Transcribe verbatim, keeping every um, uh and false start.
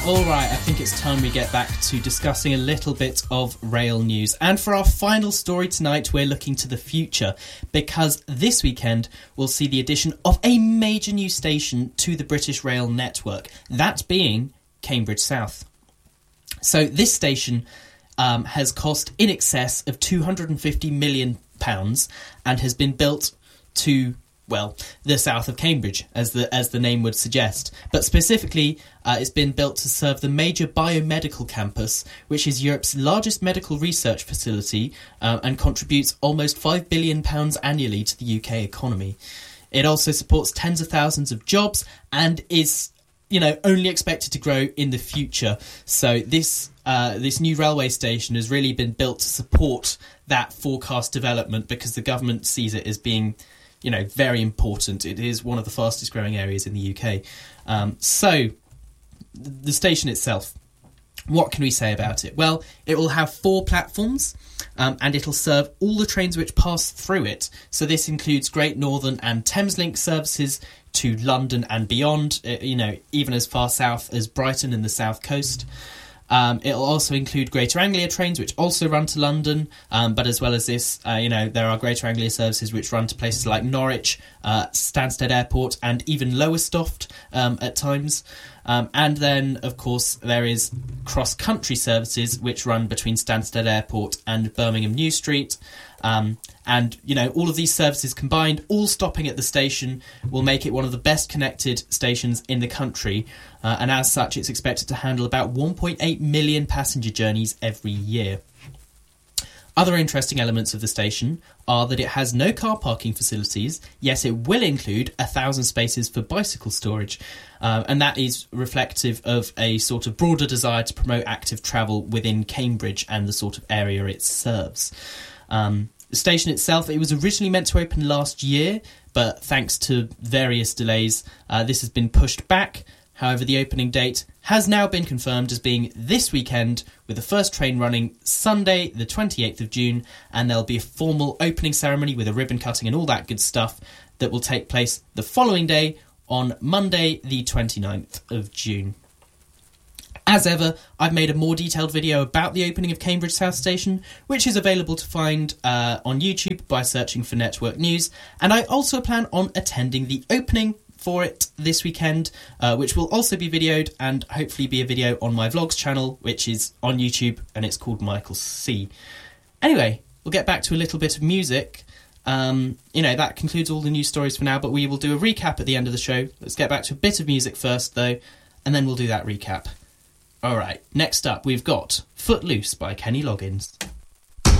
All right, I think it's time we get back to discussing a little bit of rail news. And for our final story tonight, we're looking to the future, because this weekend we'll see the addition of a major new station to the British Rail network, that being Cambridge South. So this station um, has cost in excess of two hundred fifty million pounds and has been built to, well, the south of Cambridge, as the as the name would suggest. But specifically, uh, it's been built to serve the major biomedical campus, which is Europe's largest medical research facility uh, and contributes almost five billion pounds annually to the U K economy. It also supports tens of thousands of jobs and is, you know, only expected to grow in the future. So this uh, this new railway station has really been built to support that forecast development, because the government sees it as being, you know, very important. It is one of the fastest growing areas in the U K. Um, so the station itself, what can we say about it? Well, it will have four platforms um, and it'll serve all the trains which pass through it. So this includes Great Northern and Thameslink services to London and beyond, uh, you know, even as far south as Brighton and the south coast. Um, it'll also include Greater Anglia trains, which also run to London, um, but as well as this, uh, you know, there are Greater Anglia services which run to places like Norwich, uh, Stansted Airport, and even Lowestoft um, at times. Um, and then, of course, there is cross-country services which run between Stansted Airport and Birmingham New Street. Um, and, you know, all of these services combined, all stopping at the station, will make it one of the best connected stations in the country. Uh, and as such, it's expected to handle about one point eight million passenger journeys every year. Other interesting elements of the station are that it has no car parking facilities. Yes, it will include a thousand spaces for bicycle storage, uh, and that is reflective of a sort of broader desire to promote active travel within Cambridge and the sort of area it serves. Um, the station itself, it was originally meant to open last year, but thanks to various delays, uh, this has been pushed back. However, the opening date has now been confirmed as being this weekend, with the first train running Sunday, the twenty-eighth of June, and there'll be a formal opening ceremony with a ribbon cutting and all that good stuff that will take place the following day on Monday, the twenty-ninth of June. As ever, I've made a more detailed video about the opening of Cambridge South Station, which is available to find uh, on YouTube by searching for Network News, and I also plan on attending the opening for it this weekend, uh, which will also be videoed and hopefully be a video on my vlogs channel, which is on YouTube, and it's called Michael C. Anyway, we'll get back to a little bit of music. Um, you know, that concludes all the news stories for now, but we will do a recap at the end of the show. Let's get back to a bit of music first, though, and then we'll do that recap. All right, next up we've got Footloose by Kenny Loggins.